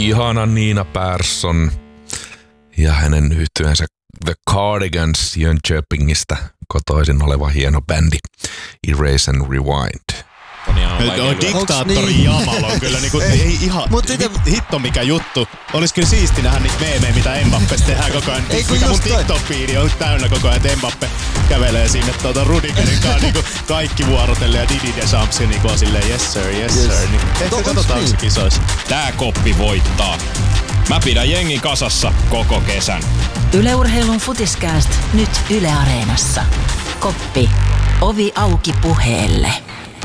ihana Nina Persson ja hänen yhtyeensä The Cardigans Jönköpingistä kotoisin oleva hieno bändi Erase and Rewind. Diktaattori Jamal on kyllä niinku, ei ihan hitto mikä juttu. Olis kyllä siisti nähdä niitä meemejä, mitä Mbappesta tehdään koko ajan. Mikä mun TikTok-fiidi on täynnä koko ajan, että Mbappe kävelee sinne Rudigerin kanssa niinku kaikki vuorotelle ja Didi Deschamps niinku on silleen yes sir. Niinku, ehkä katsotaan se kisoissa. Tää koppi voittaa. Mä pidän jengin kasassa koko kesän. Yle Urheilun Futiskääst nyt Yle Areenassa. Koppi. Ovi auki puheelle.